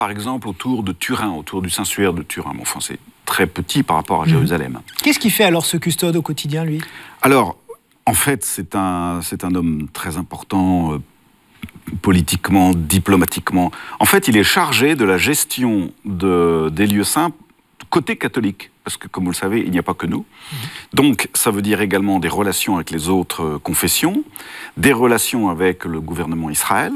par exemple, autour de Turin, autour du Saint-Suaire de Turin. Bon, enfin, c'est très petit par rapport à Jérusalem. Qu'est-ce qu'il fait alors ce custode au quotidien, lui ? Alors, en fait, c'est un homme très important politiquement, diplomatiquement. En fait, il est chargé de la gestion des lieux saints côté catholique. Parce que, comme vous le savez, il n'y a pas que nous. Donc, ça veut dire également des relations avec les autres confessions, des relations avec le gouvernement Israël,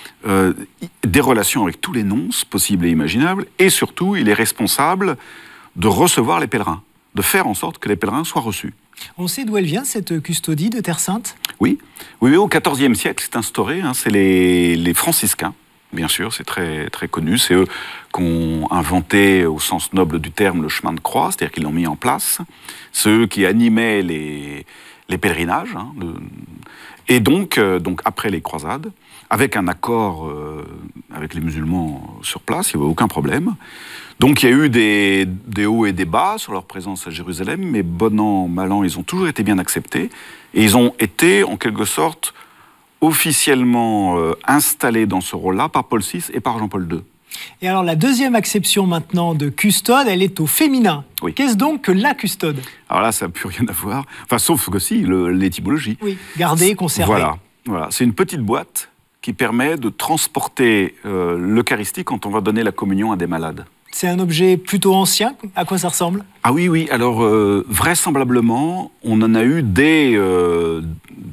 des relations avec tous les nonces possibles et imaginables, et surtout, il est responsable de recevoir les pèlerins, de faire en sorte que les pèlerins soient reçus. On sait d'où elle vient, cette custodie de Terre Sainte ? Oui, au XIVe siècle, c'est instauré, c'est les franciscains. Bien sûr, c'est très, très connu. C'est eux qui ont inventé, au sens noble du terme, le chemin de croix, c'est-à-dire qu'ils l'ont mis en place. C'est eux qui animaient les pèlerinages. Et donc, après les croisades, avec un accord avec les musulmans sur place, il n'y avait aucun problème. Donc il y a eu des hauts et des bas sur leur présence à Jérusalem, mais bon an, mal an, ils ont toujours été bien acceptés. Et ils ont été, en quelque sorte, officiellement installé dans ce rôle-là par Paul VI et par Jean-Paul II. Et alors la deuxième acception maintenant de custode, elle est au féminin. Oui. Qu'est-ce donc que la custode ? Alors là, ça n'a plus rien à voir, enfin sauf que si, l'étymologie. Oui, garder, conserver. Voilà. C'est une petite boîte qui permet de transporter l'Eucharistie quand on va donner la communion à des malades. C'est un objet plutôt ancien. À quoi ça ressemble ? Ah oui. Alors, vraisemblablement, on en a eu dès le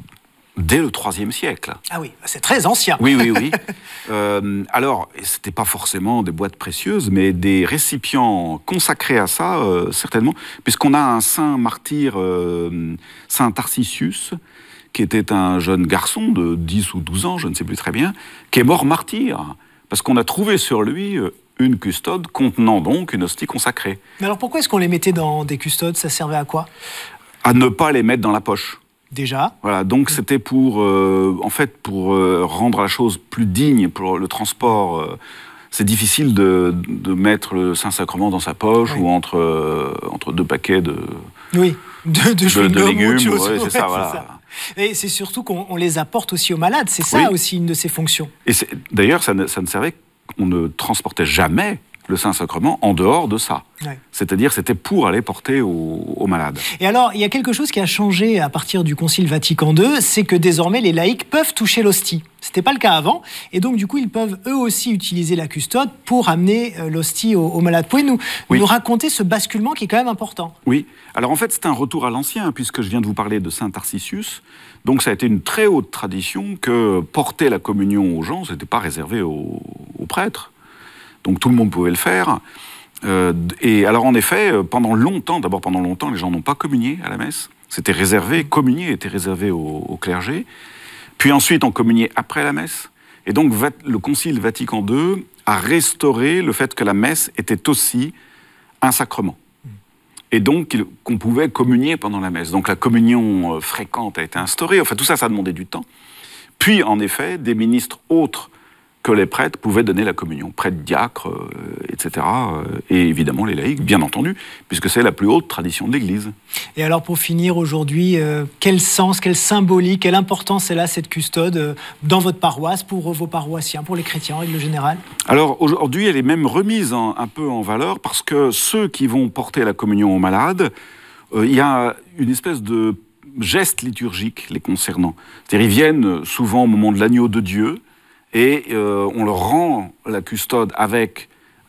IIIe siècle. Ah oui, c'est très ancien. Oui. Alors, ce n'était pas forcément des boîtes précieuses, mais des récipients consacrés à ça, certainement, puisqu'on a un saint martyr, saint Tarcisius, qui était un jeune garçon de 10 ou 12 ans, je ne sais plus très bien, qui est mort martyr, parce qu'on a trouvé sur lui une custode contenant donc une hostie consacrée. Mais alors pourquoi est-ce qu'on les mettait dans des custodes ? Ça servait à quoi ? À ne pas les mettre dans la poche. Déjà. Voilà, donc c'était pour rendre la chose plus digne pour le transport. C'est difficile de mettre le Saint-Sacrement dans sa poche ou entre deux paquets de légumes. C'est ça, voilà. Et c'est surtout qu'on les apporte aussi aux malades. C'est ça aussi une de ses fonctions. Et d'ailleurs, ça ne servait qu'on ne transportait jamais le Saint-Sacrement en dehors de ça. Ouais. C'est-à-dire, c'était pour aller porter aux malades. Et alors, il y a quelque chose qui a changé à partir du Concile Vatican II, c'est que désormais, les laïcs peuvent toucher l'hostie. Ce n'était pas le cas avant. Et donc, du coup, ils peuvent eux aussi utiliser la custode pour amener l'hostie aux malades. Pouvez-vous nous raconter ce basculement qui est quand même important ? Oui. Alors, en fait, c'est un retour à l'ancien, puisque je viens de vous parler de saint Tarcisius. Donc, ça a été une très haute tradition que porter la communion aux gens, ce n'était pas réservé aux prêtres. Donc tout le monde pouvait le faire. Et alors en effet, pendant longtemps, les gens n'ont pas communié à la messe. C'était réservé, communier était réservé au clergé. Puis ensuite, on communiait après la messe. Et donc le Concile Vatican II a restauré le fait que la messe était aussi un sacrement. Et donc qu'on pouvait communier pendant la messe. Donc la communion fréquente a été instaurée. Enfin tout ça, ça a demandé du temps. Puis en effet, des ministres autres que les prêtres pouvaient donner la communion, prêtres, diacres, etc. Et évidemment les laïcs, bien entendu, puisque c'est la plus haute tradition de l'Église. Et alors pour finir aujourd'hui, quel sens, quelle symbolique, quelle importance elle a cette custode dans votre paroisse, pour vos paroissiens, pour les chrétiens en règle générale ? Alors aujourd'hui, elle est même remise un peu en valeur, parce que ceux qui vont porter la communion aux malades, il y a une espèce de geste liturgique les concernant. C'est-à-dire ils viennent souvent au moment de l'agneau de Dieu, et on leur rend la custode avec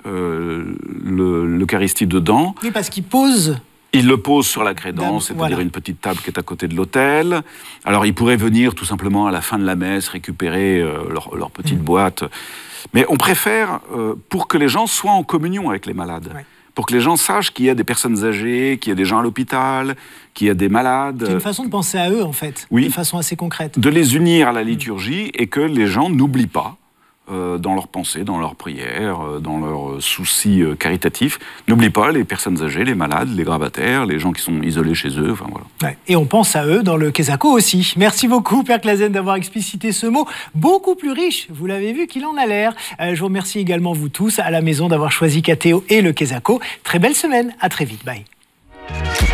l'Eucharistie dedans. Oui, parce qu'ils posent. Ils le posent sur la crédence, c'est-à-dire une petite table qui est à côté de l'autel. Alors ils pourraient venir tout simplement à la fin de la messe récupérer leur petite boîte. Mais on préfère pour que les gens soient en communion avec les malades. Ouais. Pour que les gens sachent qu'il y a des personnes âgées, qu'il y a des gens à l'hôpital, qu'il y a des malades. C'est une façon de penser à eux, en fait, de façon assez concrète. De les unir à la liturgie et que les gens n'oublient pas, dans leurs pensées, dans leurs prières, dans leurs soucis caritatifs, n'oublient pas les personnes âgées, les malades, les grabataires, les gens qui sont isolés chez eux. Enfin, voilà. Ouais. Et on pense à eux dans le Quesaco aussi. Merci beaucoup, Père Clasen, d'avoir explicité ce mot beaucoup plus riche, vous l'avez vu, qu'il en a l'air. Je vous remercie également, vous tous, à la maison, d'avoir choisi KTO et le Quesaco. Très belle semaine, à très vite, bye.